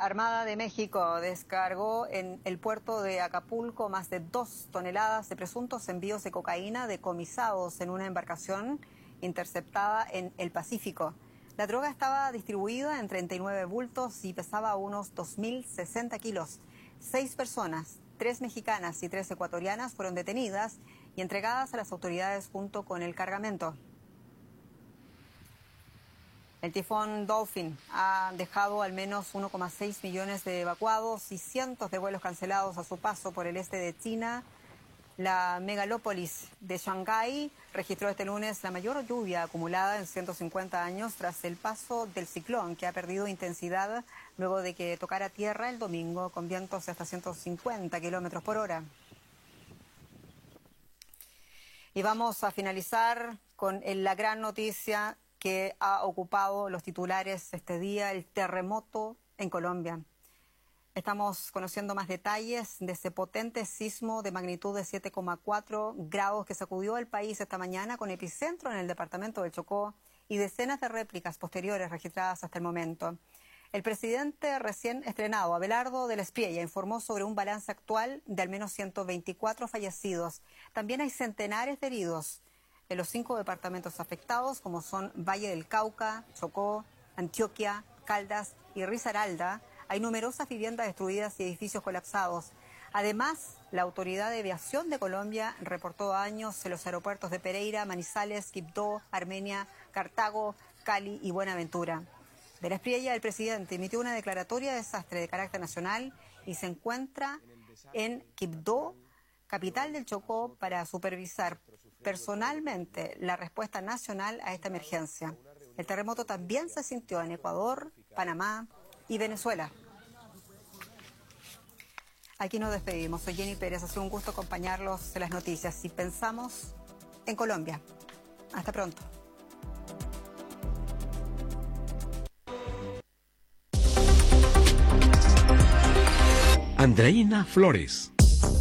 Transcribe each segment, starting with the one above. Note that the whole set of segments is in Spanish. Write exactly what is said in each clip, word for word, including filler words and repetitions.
Armada de México descargó en el puerto de Acapulco más de dos toneladas de presuntos envíos de cocaína decomisados en una embarcación interceptada en el Pacífico. La droga estaba distribuida en treinta y nueve bultos y pesaba unos dos mil sesenta kilos. Seis personas, tres mexicanas y tres ecuatorianas, fueron detenidas y entregadas a las autoridades junto con el cargamento. El tifón Dolphin ha dejado al menos uno coma seis millones de evacuados y cientos de vuelos cancelados a su paso por el este de China. La megalópolis de Shanghái registró este lunes la mayor lluvia acumulada en ciento cincuenta años tras el paso del ciclón, que ha perdido intensidad luego de que tocara tierra el domingo con vientos de hasta ciento cincuenta kilómetros por hora. Y vamos a finalizar con la gran noticia que ha ocupado los titulares este día, el terremoto en Colombia. Estamos conociendo más detalles de ese potente sismo de magnitud de siete coma cuatro grados que sacudió el país esta mañana, con epicentro en el departamento del Chocó y decenas de réplicas posteriores registradas hasta el momento. El presidente recién estrenado, Abelardo de la Espriella, informó sobre un balance actual de al menos ciento veinticuatro fallecidos. También hay centenares de heridos en los cinco departamentos afectados, como son Valle del Cauca, Chocó, Antioquia, Caldas y Risaralda. Hay numerosas viviendas destruidas y edificios colapsados. Además, la Autoridad de Aviación de Colombia reportó daños en los aeropuertos de Pereira, Manizales, Quibdó, Armenia, Cartago, Cali y Buenaventura. De la Espriella, el presidente emitió una declaratoria de desastre de carácter nacional y se encuentra en Quibdó, capital del Chocó, para supervisar personalmente la respuesta nacional a esta emergencia. El terremoto también se sintió en Ecuador, Panamá y Venezuela. Aquí nos despedimos. Soy Jenny Pérez. Ha sido un gusto acompañarlos en las noticias y pensamos en Colombia. Hasta pronto. Andreina Flores.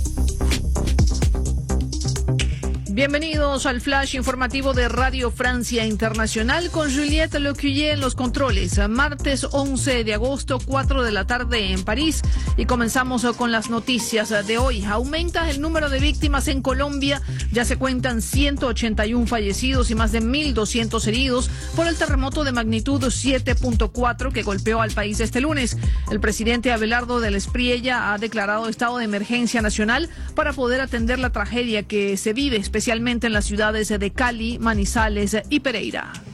Bienvenidos al flash informativo de Radio Francia Internacional con Juliette Lecuyer en los controles. Martes once de agosto, cuatro de la tarde en París. Y comenzamos con las noticias de hoy. Aumenta el número de víctimas en Colombia. Ya se cuentan ciento ochenta y uno fallecidos y más de mil doscientos heridos por el terremoto de magnitud siete punto cuatro que golpeó al país este lunes. El presidente Abelardo de la Espriella ha declarado estado de emergencia nacional para poder atender la tragedia que se vive, especialmente en las ciudades de Cali, Manizales y Pereira.